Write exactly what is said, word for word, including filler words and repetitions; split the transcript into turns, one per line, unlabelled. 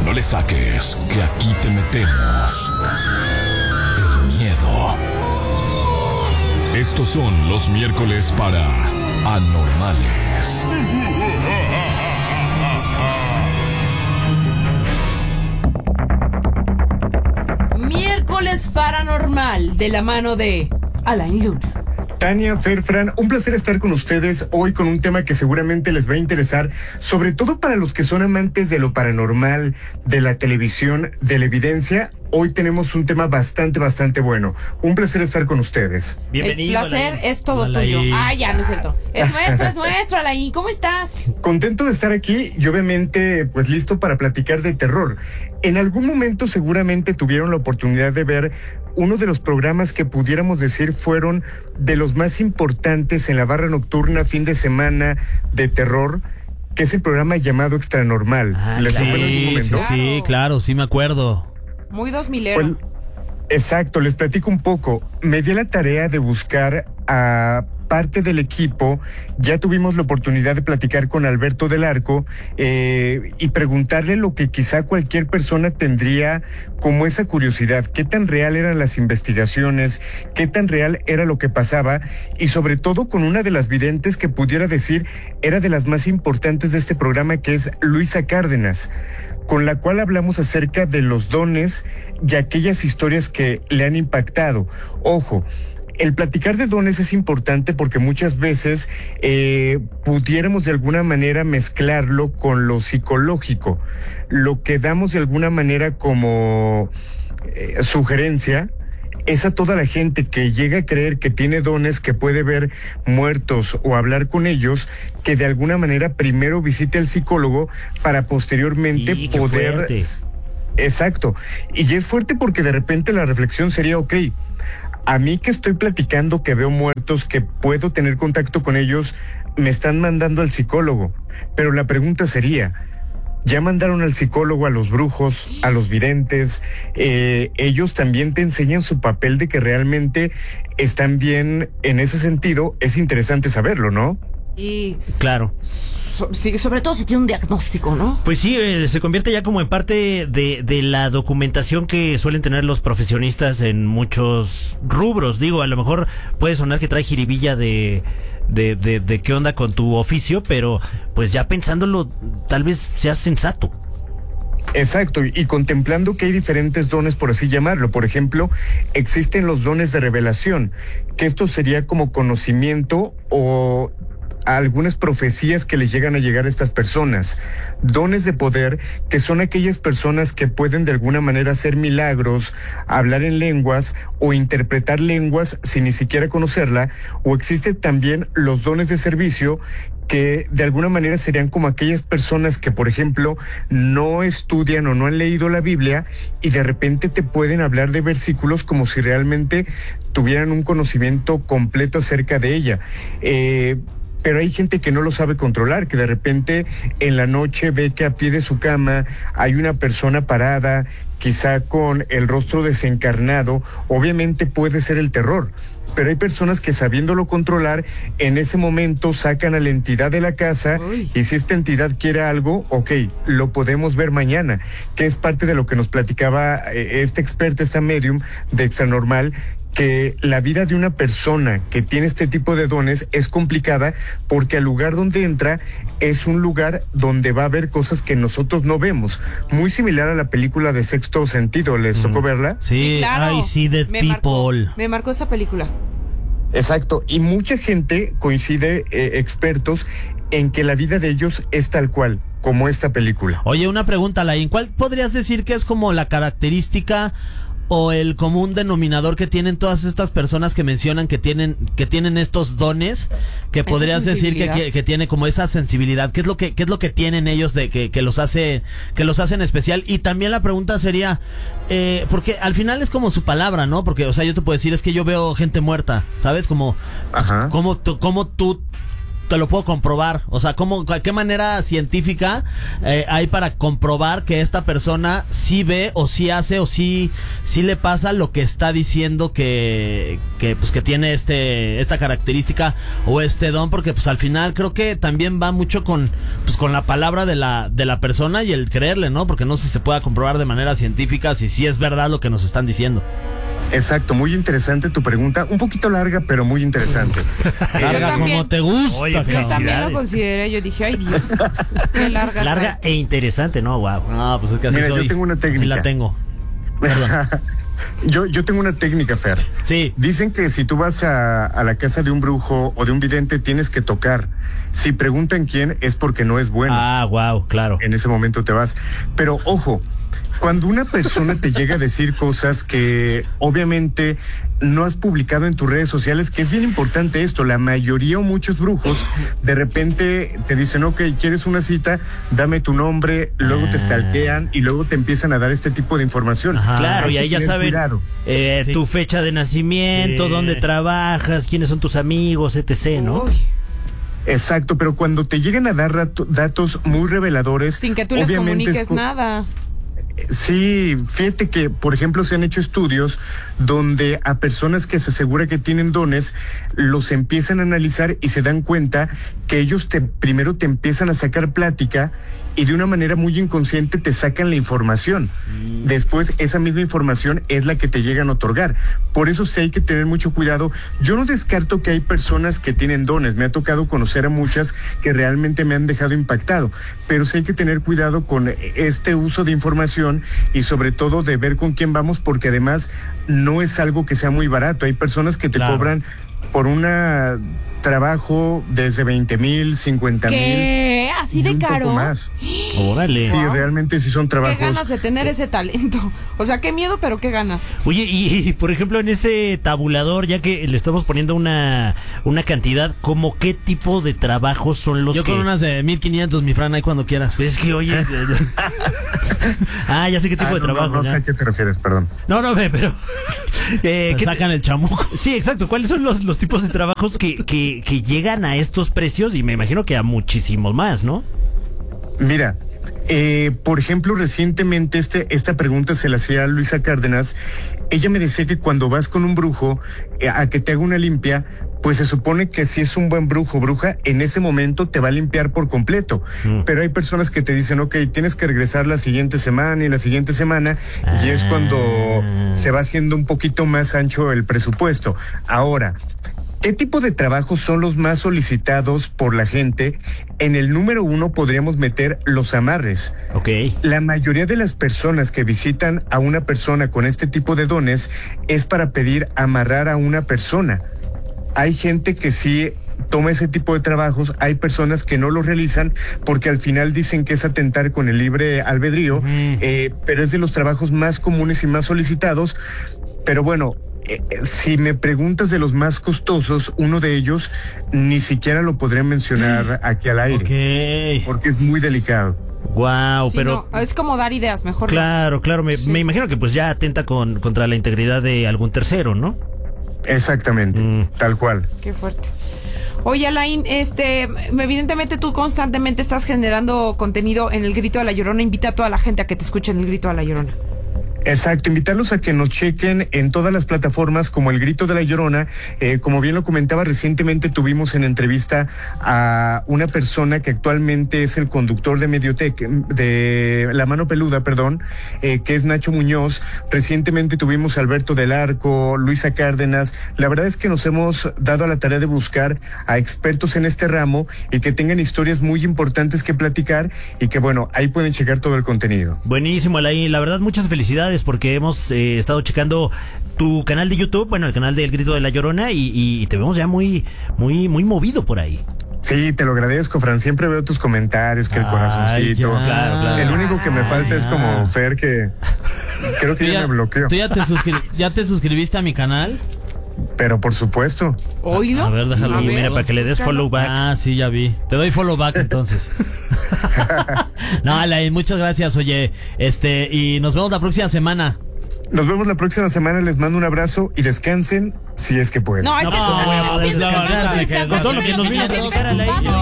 No le saques, que aquí te metemos el miedo. Estos son los miércoles para Anormales.
Miércoles Paranormal, de la mano de Alain Luna.
Tania, Fer, Fran, un placer estar con ustedes hoy con un tema que seguramente les va a interesar, sobre todo para los que son amantes de lo paranormal, de la televisión, de la evidencia. Hoy tenemos un tema bastante, bastante bueno. Un placer estar con ustedes.
Bienvenido. El placer Alain. Es todo Alain. Tuyo. Ah, ya, no es cierto. Es nuestro, es nuestro, Alain. ¿Cómo estás?
Contento de estar aquí y obviamente, pues listo para platicar de terror. En algún momento seguramente tuvieron la oportunidad de ver uno de los programas que pudiéramos decir fueron de los más importantes en la barra nocturna fin de semana de terror, que es el programa llamado Extranormal.
Ah, ¿Les sí, en algún momento? Sí, sí, claro, sí me acuerdo.
Muy dos milero.
Pues, exacto, les platico un poco. Me di la tarea de buscar a parte del equipo. Ya tuvimos la oportunidad de platicar con Alberto del Arco eh, y preguntarle lo que quizá cualquier persona tendría como esa curiosidad. ¿Qué tan real eran las investigaciones? ¿Qué tan real era lo que pasaba? Y sobre todo con una de las videntes que pudiera decir era de las más importantes de este programa, que es Luisa Cárdenas, con la cual hablamos acerca de los dones y aquellas historias que le han impactado. Ojo, el platicar de dones es importante porque muchas veces eh, pudiéramos de alguna manera mezclarlo con lo psicológico. Lo que damos de alguna manera como eh, sugerencia es a toda la gente que llega a creer que tiene dones, que puede ver muertos o hablar con ellos, que de alguna manera primero visite al psicólogo para posteriormente
y
poder...
Fuerte.
Exacto. Y es fuerte porque de repente la reflexión sería, ok, a mí que estoy platicando, que veo muertos, que puedo tener contacto con ellos, me están mandando al psicólogo. Pero la pregunta sería, ¿ya mandaron al psicólogo a los brujos, a los videntes? Eh, ellos también te enseñan su papel de que realmente están bien en ese sentido. Es interesante saberlo, ¿no?
Y
claro.
So, sí, sobre todo si tiene un diagnóstico, ¿no?
Pues sí, eh, se convierte ya como en parte de, de la documentación que suelen tener los profesionistas en muchos rubros. Digo, a lo mejor puede sonar que trae jiribilla de, de, de, de qué onda con tu oficio, pero pues ya pensándolo, tal vez sea sensato.
Exacto, y contemplando que hay diferentes dones, por así llamarlo. Por ejemplo, existen los dones de revelación, que esto sería como conocimiento o a algunas profecías que les llegan a llegar a estas personas. Dones de poder, que son aquellas personas que pueden de alguna manera hacer milagros, hablar en lenguas o interpretar lenguas sin ni siquiera conocerla. O existen también los dones de servicio, que de alguna manera serían como aquellas personas que, por ejemplo, no estudian o no han leído la Biblia y de repente te pueden hablar de versículos como si realmente tuvieran un conocimiento completo acerca de ella. Eh... Pero hay gente que no lo sabe controlar, que de repente en la noche ve que a pie de su cama hay una persona parada, quizá con el rostro desencarnado. Obviamente puede ser el terror, pero hay personas que sabiéndolo controlar, en ese momento sacan a la entidad de la casa. Uy. Y si esta entidad quiere algo, ok, lo podemos ver mañana, que es parte de lo que nos platicaba eh, esta experta, esta medium de Extranormal, que la vida de una persona que tiene este tipo de dones es complicada porque el lugar donde entra es un lugar donde va a haber cosas que nosotros no vemos. Muy similar a la película de Sexto Sentido. ¿Les tocó mm. verla?
Sí, sí, claro. I see dead
me
people.
Marcó, me marcó esa película.
Exacto. Y mucha gente coincide, eh, expertos, en que la vida de ellos es tal cual, como esta película.
Oye, una pregunta, Alain. ¿Cuál podrías decir que es como la característica o el común denominador que tienen todas estas personas que mencionan que tienen que tienen estos dones, que podrías decir que, que, que tiene como esa sensibilidad? ¿Qué es lo que qué es lo que tienen ellos de que, que los hace que los hacen especial? Y también la pregunta sería, eh, porque al final es como su palabra, ¿no? Porque, o sea, yo te puedo decir, es que yo veo gente muerta, ¿sabes? Como, pues, como, como tú te lo puedo comprobar? O sea, ¿cómo, ¿qué manera científica eh, hay para comprobar que esta persona sí ve o sí hace o sí, sí le pasa lo que está diciendo que, que, pues, que tiene este, esta característica o este don? Porque pues al final creo que también va mucho con, pues, con la palabra de la, de la persona y el creerle, ¿no? Porque no sé si se pueda comprobar de manera científica si sí es verdad lo que nos están diciendo.
Exacto, muy interesante tu pregunta, un poquito larga, pero muy interesante.
Larga
también.
como te gusta.
Oye,
Yo también lo
felicidades.
consideré, yo dije, ay Dios, qué larga.
Larga
está.
e interesante, ¿no? Wow.
Ah, pues es que así
Mira, yo
soy.
tengo una
Así
técnica.
la tengo. Perdón.
yo, yo tengo una técnica, Fer.
Sí.
Dicen que si tú vas a, a la casa de un brujo o de un vidente, tienes que tocar. Si preguntan quién, es porque no es bueno.
Ah, wow, claro.
En ese momento te vas. Pero ojo, cuando una persona te llega a decir cosas que obviamente no has publicado en tus redes sociales, que es bien importante esto, la mayoría o muchos brujos de repente te dicen, ok, ¿quieres una cita? Dame tu nombre, luego te stalkean y luego te empiezan a dar este tipo de información.
Ajá.
Claro,
Hay
y
que
ahí ya
tener
saben
cuidado.
eh,
Sí.
tu fecha de nacimiento,
Sí.
dónde trabajas, quiénes son tus amigos, etcétera, ¿no?
Uy,
Exacto, pero cuando te llegan a dar rato- datos muy reveladores,
sin que tú les
obviamente es
comuniques
por-
nada.
Sí, fíjate que, por ejemplo, se han hecho estudios donde a personas que se asegura que tienen dones, los empiezan a analizar y se dan cuenta que ellos te, primero te empiezan a sacar plática y de una manera muy inconsciente te sacan la información. Después esa misma información es la que te llegan a otorgar. Por eso sí hay que tener mucho cuidado. Yo no descarto que hay personas que tienen dones. Me ha tocado conocer a muchas que realmente me han dejado impactado. Pero sí hay que tener cuidado con este uso de información y sobre todo de ver con quién vamos, porque además no es algo que sea muy barato. Hay personas que te
Claro.
cobran por un trabajo desde veinte mil, cincuenta mil.
¿Qué? ¿Así
y
de
un poco
caro?
más.
Órale.
Sí, realmente sí son
Qué
trabajos.
ganas de tener ese talento. O sea, qué miedo, pero qué ganas.
Oye, y, y, por ejemplo, en ese tabulador, ya que le estamos poniendo una, una cantidad, ¿cómo qué tipo de trabajos son los
Yo
que...?
con unas de mil quinientos, mi Fran, ahí cuando quieras.
Es que, oye... ah, ya sé qué tipo
Ah,
de
no,
trabajo.
No, no sé
ya.
a qué te refieres, perdón.
No, no, ve, pero... eh,
Te
¿qué-
sacan el chamuco.
Sí, exacto. ¿Cuáles son los, los tipos de trabajos que, que, que llegan a estos precios? Y me imagino que a muchísimos más, ¿no?
Mira, eh, por ejemplo, recientemente este, esta pregunta se la hacía a Luisa Cárdenas. Ella me decía que cuando vas con un brujo eh, a que te haga una limpia, pues se supone que si es un buen brujo o bruja, en ese momento te va a limpiar por completo.
Mm.
Pero hay personas que te dicen, ok, tienes que regresar la siguiente semana y la siguiente semana, y es cuando se va haciendo un poquito más ancho el presupuesto. Ahora, ¿qué tipo de trabajos son los más solicitados por la gente? En el número uno podríamos meter los amarres.
Ok.
La mayoría de las personas que visitan a una persona con este tipo de dones es para pedir amarrar a una persona. Hay gente que sí toma ese tipo de trabajos, hay personas que no lo realizan porque al final dicen que es atentar con el libre albedrío,
Ujú.
eh, pero es de los trabajos más comunes y más solicitados. Pero bueno, eh, si me preguntas de los más costosos, uno de ellos ni siquiera lo podré mencionar aquí al aire,
Ok.
porque es muy delicado.
Wow,
Sí,
pero...
no, es como dar ideas, mejor. no.
Claro, claro. Me,
Sí.
me imagino que pues ya atenta con, contra la integridad de algún tercero, ¿no?
Exactamente,
Mm.
tal cual.
Qué fuerte. Oye, Alain, este, evidentemente tú constantemente estás generando contenido en el Grito de la Llorona. Invita a toda la gente a que te escuche en el Grito de la Llorona.
Exacto, invitarlos a que nos chequen en todas las plataformas como El Grito de la Llorona. Eh, como bien lo comentaba, recientemente tuvimos en entrevista a una persona que actualmente es el conductor de Mediotec, de La Mano Peluda, perdón, eh, que es Nacho Muñoz. Recientemente tuvimos a Alberto del Arco, Luisa Cárdenas. La verdad es que nos hemos dado a la tarea de buscar a expertos en este ramo y que tengan historias muy importantes que platicar y que, bueno, ahí pueden checar todo el contenido.
Buenísimo, Alain. La verdad, muchas felicidades porque hemos eh, estado checando tu canal de YouTube, bueno, el canal del Grito de la Llorona y, y te vemos ya muy, muy, muy movido por ahí.
Sí, te lo agradezco, Fran. Siempre veo tus comentarios, que el
Ay,
corazoncito.
ya.
Claro, claro.
El único que me falta es
ya.
como Fer, que creo que
¿Tú
ya me bloqueó.
¿Tú ya te, suscri- ya te suscribiste a mi canal?
Pero por supuesto.
¿Oílo?
A ver, déjalo.
A
Y
ver,
mira, para que le des
búscalo.
follow back.
Ah, sí, ya vi. Te doy follow back entonces. No, Alain, muchas gracias, oye. Este, y nos vemos la próxima semana.
Nos vemos la próxima semana, les mando un abrazo y descansen si es que pueden.
No, es que
No,
tú también
no,
tienes que
no,
descansar,
no,
descansar.
con todo lo que nos vino a platicar a la